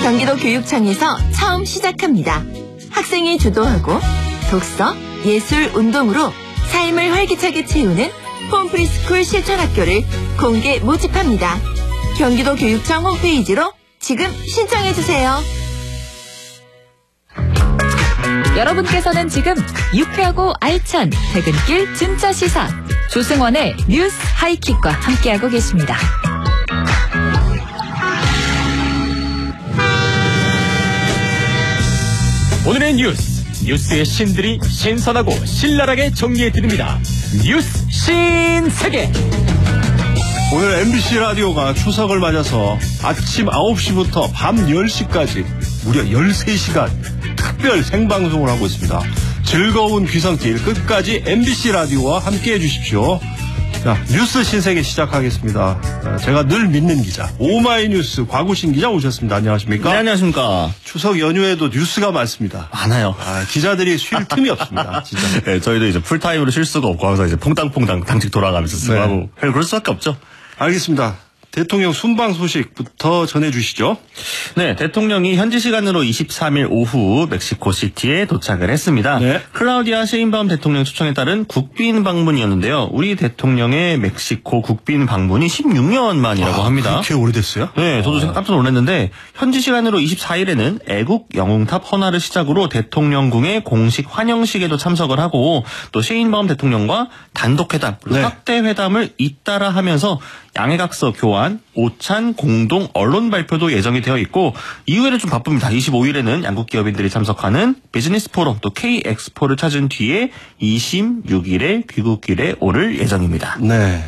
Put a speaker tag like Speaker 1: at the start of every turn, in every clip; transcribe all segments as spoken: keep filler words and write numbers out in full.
Speaker 1: 경기도 교육청에서 처음 시작합니다. 학생이 주도하고 독서, 예술, 운동으로 삶을 활기차게 채우는 홈프리스쿨 실천학교를 공개 모집합니다. 경기도 교육청 홈페이지로 지금 신청해주세요.
Speaker 2: 여러분께서는 지금 유쾌하고 알찬 퇴근길 진짜 시사 조승원의 뉴스 하이킥과 함께하고 계십니다.
Speaker 3: 오늘의 뉴스, 뉴스의 신들이 신선하고 신랄하게 정리해드립니다. 뉴스 신세계.
Speaker 4: 오늘 엠비씨 라디오가 추석을 맞아서 아침 아홉 시부터 밤 열 시까지 무려 열세 시간 특별 생방송을 하고 있습니다. 즐거운 귀성길 끝까지 엠비씨 라디오와 함께해 주십시오. 자, 뉴스 신세계 시작하겠습니다. 제가 늘 믿는 기자 오마이뉴스 곽우신 기자 오셨습니다. 안녕하십니까?
Speaker 5: 네, 안녕하십니까.
Speaker 4: 추석 연휴에도 뉴스가 많습니다.
Speaker 5: 많아요.
Speaker 4: 아, 기자들이 쉴 틈이 없습니다. 진짜.
Speaker 5: 네, 저희도 이제 풀타임으로 쉴 수가 없고 항상 이제 퐁당퐁당 당직 돌아가면서 쓰고
Speaker 4: 네.
Speaker 5: 하고 그럴 수밖에 없죠.
Speaker 4: 알겠습니다. 대통령 순방 소식부터 전해주시죠.
Speaker 5: 네, 대통령이 현지 시간으로 이십삼 일 오후 멕시코시티에 도착을 했습니다.
Speaker 4: 네.
Speaker 5: 클라우디아 셰인바움 대통령 초청에 따른 국빈 방문이었는데요. 우리 대통령의 멕시코 국빈 방문이 십육 년 만이라고
Speaker 4: 아,
Speaker 5: 합니다.
Speaker 4: 그렇게 오래됐어요?
Speaker 5: 네, 저도 깜짝 놀랐는데 현지 시간으로 이십사 일에는 애국 영웅탑 헌화를 시작으로 대통령궁의 공식 환영식에도 참석을 하고 또 셰인바움 대통령과 단독회담, 그리고
Speaker 4: 네.
Speaker 5: 확대 회담을 잇따라 하면서 양해각서 교환, 오찬 공동 언론 발표도 예정이 되어 있고 이후에는 좀 바쁩니다. 이십오 일에는 양국 기업인들이 참석하는 비즈니스 포럼 또 K-엑스포를 찾은 뒤에 이십육 일에 귀국길에 오를 예정입니다.
Speaker 4: 네.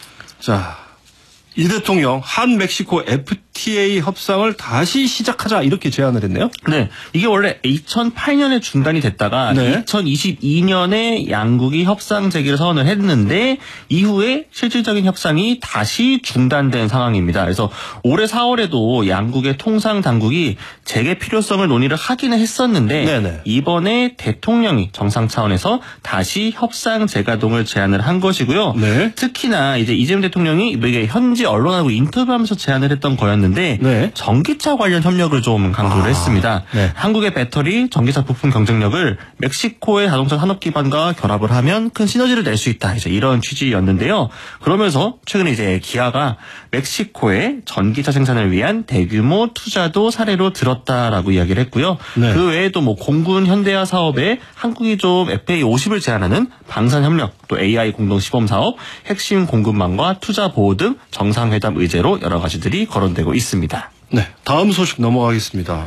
Speaker 4: 자, 이 대통령 한 멕시코 에프티에이 협상을 다시 시작하자 이렇게 제안을 했네요.
Speaker 5: 네, 이게 원래 이천팔 년에 중단이 됐다가
Speaker 4: 네.
Speaker 5: 이천이십이 년에 양국이 협상 재개를 선언을 했는데 이후에 실질적인 협상이 다시 중단된 상황입니다. 그래서 올해 사월에도 양국의 통상 당국이 재개 필요성을 논의를 하기는 했었는데
Speaker 4: 네네.
Speaker 5: 이번에 대통령이 정상 차원에서 다시 협상 재가동을 제안을 한 것이고요.
Speaker 4: 네.
Speaker 5: 특히나 이제 이재명 대통령이 이게 현지 언론하고 인터뷰하면서 제안을 했던 거였는데
Speaker 4: 네.
Speaker 5: 전기차 관련 협력을 좀 강조를
Speaker 4: 아,
Speaker 5: 했습니다.
Speaker 4: 네.
Speaker 5: 한국의 배터리, 전기차 부품 경쟁력을 멕시코의 자동차 산업 기반과 결합을 하면 큰 시너지를 낼 수 있다. 이제 이런 취지였는데요. 그러면서 최근에 이제 기아가 멕시코의 전기차 생산을 위한 대규모 투자도 사례로 들었다라고 이야기를 했고요.
Speaker 4: 네.
Speaker 5: 그 외에도 뭐 공군 현대화 사업에 한국이 좀 에프에이 오십을 제안하는 방산 협력, 또 에이아이 공동 시범 사업, 핵심 공급망과 투자 보호 등 정상회담 의제로 여러 가지들이 거론되고 있습니다.
Speaker 4: 네, 다음 소식 넘어가겠습니다.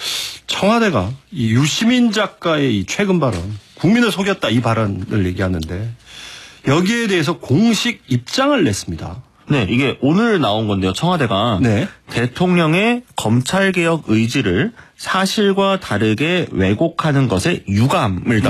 Speaker 4: 청와대가 이 유시민 작가의 이 최근 발언, 국민을 속였다 이 발언을 얘기하는데 여기에 대해서 공식 입장을 냈습니다.
Speaker 5: 네, 이게 오늘 나온 건데요. 청와대가
Speaker 4: 네.
Speaker 5: 대통령의 검찰개혁 의지를 사실과 다르게 왜곡하는 것에 유감을